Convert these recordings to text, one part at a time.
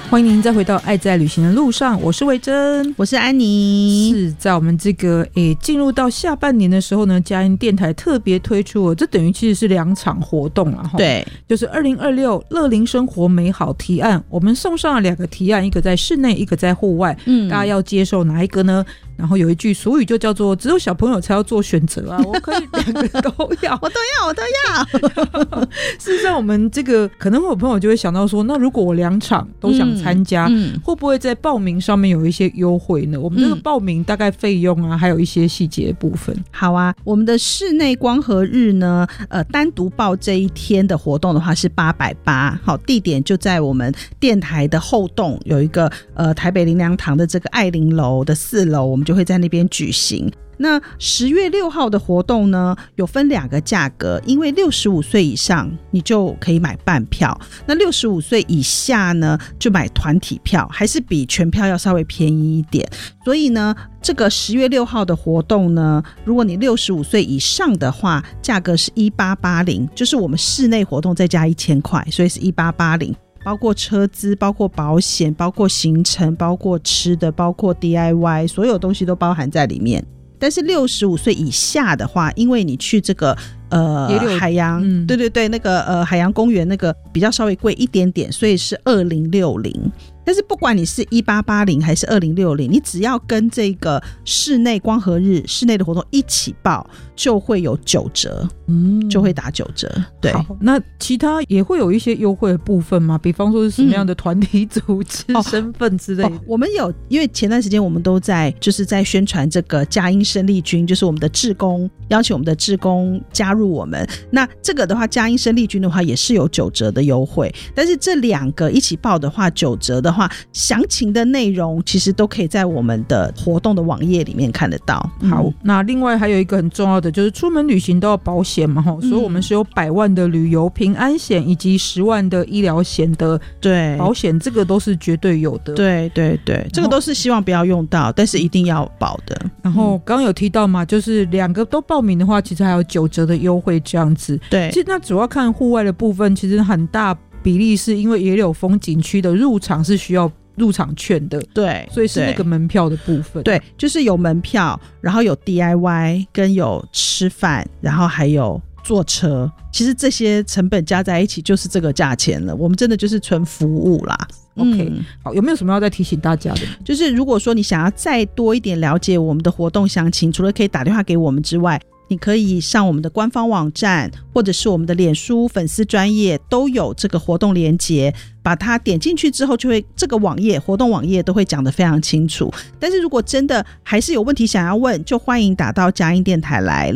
欢迎您再回到爱在旅行的路上，我是维珍， 我是安妮。 是在我们这个进入到下半年的时候呢，佳音电台特别推出了，这等于其实是2场活动了。 对， 就是2026乐龄生活美好提案，我们送上了2个提案，一个在室内，一个在户外，大家要接受哪一个呢？然后有一句俗语就叫做只有小朋友才要做选择啊，我可以2个都要我都要事实上我们这个可能会有朋友就会想到说，那如果我2场都想参加，会不会在报名上面有一些优惠呢？我们这个报名大概费用啊，还有一些细节的部分。 好啊，我们的室内光合日呢，单独报这一天的活动的话是880，好，地点就在我们电台的后栋有一个台北林良堂的这个爱玲楼的4楼，我们就会在那边举行。那10月6号的活动呢，有分2个价格，因为65岁以上你就可以买半票，那65岁以下呢就买团体票，还是比全票要稍微便宜一点。所以呢，这个10月6号的活动呢，如果你65岁以上的话，价格是1880，就是我们室内活动再加1000块，所以是1880。包括车资，包括保险，包括行程，包括吃的，包括 DIY， 所有东西都包含在里面。但是65岁以下的话，因为你去这个海洋，对对对，那个海洋公园那个比较稍微贵一点点，所以是2060。但是不管你是1880还是2060，你只要跟这个室内光合日室内的活动一起报，就会有9折，就会打9折。对， 好，那其他也会有一些优惠的部分吗？比方说是什么样的团体组织、身份之类的？ 我们有，因为前段时间我们都在宣传这个佳音生力军，就是我们的志工，邀请我们的志工加入我们。那这个的话，佳音生力军的话也是有9折的优惠，但是这2个一起报的话，9折的话，详情的内容其实都可以在我们的活动的网页里面看得到。 好，那另外还有一个很重要的就是出门旅行都要保险嘛，所以我们是有100万的旅游平安险以及10万的医疗险的保险，这个都是绝对有的。 对对对，这个都是希望不要用到，但是一定要保的。 然后刚刚有提到嘛，就是2个都报名的话，其实还有9折的优惠这样子。 对， 其实那主要看户外的部分，其实很大比例是因为也有风景区的入场是需要入场券的， 对， 所以是那个门票的部分。 对，就是有门票，然后有 DIY 跟有吃饭，然后还有坐车，其实这些成本加在一起就是这个价钱了，我们真的就是纯服务啦。 OK，好，有没有什么要再提醒大家的？ 就是如果说你想要再多一点了解我们的活动详情，除了可以打电话给我们之外，你可以上我们的官方网站，或者是我们的脸书粉丝专页都有这个活动连结，把它点进去之后，就会这个网页活动网页都会讲得非常清楚。但是如果真的还是有问题想要问，就欢迎打到佳音电台来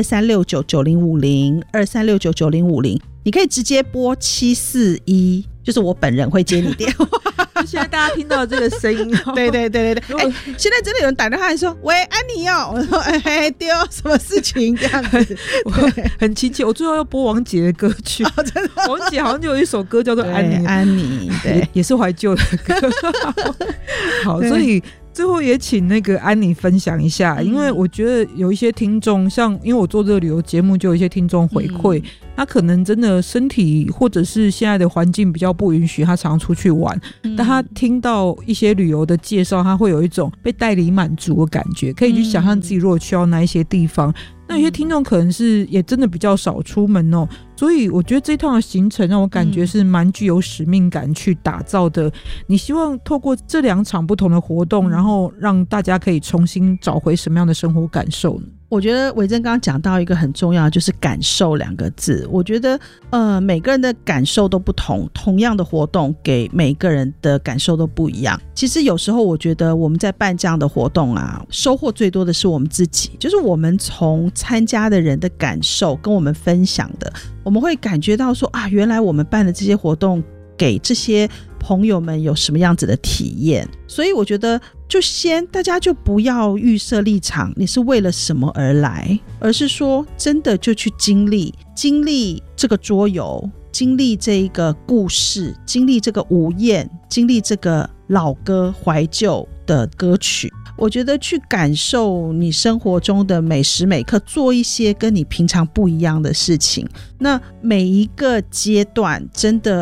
0223699050 23699050，你可以直接拨741，就是我本人会接你电话。 现在大家听到这个声音对对对对对，现在真的有人打电话来说喂安妮哦，我说对哦，什么事情这样子。 很亲切，我最后要播王杰的歌曲。 真的王杰好像就有一首歌叫做安妮， 安妮，对， 也是怀旧的歌。好，所以最后也请那个安妮分享一下，因为我觉得有一些听众，像因为我做这个旅游节目，就有一些听众回馈，他可能真的身体或者是现在的环境比较不允许他常出去玩，但他听到一些旅游的介绍，他会有一种被代理满足的感觉，可以去想象自己如果去到哪一些地方。那有些听众可能是也真的比较少出门哦，所以我觉得这趟的行程让我感觉是蛮具有使命感去打造的。你希望透过这2场不同的活动，然后让大家可以重新找回什么样的生活感受呢？ 我觉得伟珍刚刚讲到一个很重要的，就是感受2个字。我觉得每个人的感受都不同，同样的活动给每个人的感受都不一样。其实有时候我觉得我们在办这样的活动啊，收获最多的是我们自己，就是我们从参加的人的感受跟我们分享的，我们会感觉到说啊，原来我们办的这些活动给这些朋友们有什么样子的体验。所以我觉得就大家就不要预设立场你是为了什么而来，而是说真的就去经历这个桌游，经历这一个故事，经历这个午宴，经历这个老歌怀旧的歌曲。我觉得去感受你生活中的每时每刻，做一些跟你平常不一样的事情，那每一个阶段真的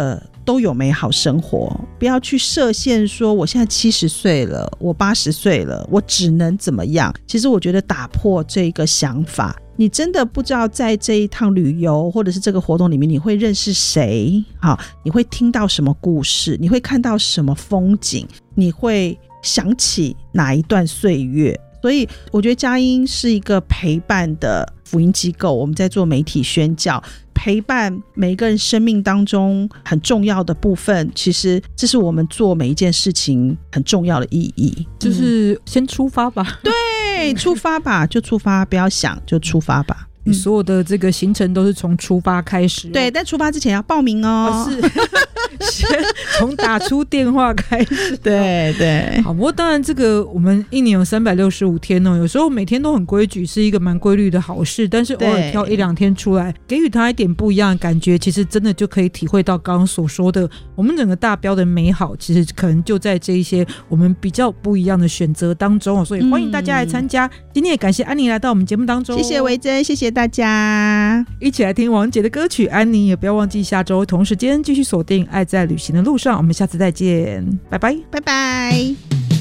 都有美好生活，不要去设限说我现在70岁了，我80岁了，我只能怎么样。其实我觉得打破这个想法，你真的不知道在这一趟旅游或者是这个活动里面你会认识谁，好，你会听到什么故事，你会看到什么风景，你会想起哪一段岁月。所以我觉得佳音是一个陪伴的福音机构，我们在做媒体宣教，陪伴每一个人生命当中很重要的部分，其实这是我们做每一件事情很重要的意义， 就是先出发吧。 对，出发吧，就出发，不要想，就出发吧。 所有的这个行程都是从出发开始， 对，但出发之前要报名哦。 是先从打出电话开始。 对对， 好，不过当然这个我们一年有365天哦，有时候每天都很规矩是一个蛮规律的好事，但是偶尔挑1-2天出来给予他一点不一样的感觉，其实真的就可以体会到刚刚所说的我们整个大标的美好，其实可能就在这一些我们比较不一样的选择当中，所以欢迎大家来参加。今天也感谢安妮来到我们节目当中， 谢谢维珍，谢谢大家， 一起来听王杰的歌曲。安妮也不要忘记下周同时间继续锁定爱在旅行的路上，我们下次再见，拜拜， 拜拜。